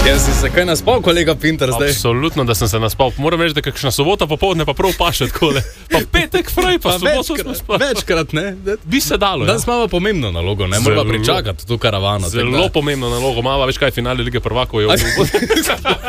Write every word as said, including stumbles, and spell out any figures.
Jaz si se kaj naspal, kolega Pinter, zdaj? Absolutno, da sem se naspal. Moram reči, da kakšna sobota popoldne pa prav paše takole. Pa petek, fraj, pa, pa soboto smo spali. Večkrat, ne? Bi se dalo, ja. Danes imamo pomembno nalogo, ne? Moramo pričakati to karavano. Zelo pomembno nalogo. Mava, veš kaj, finale Lige prvakov je v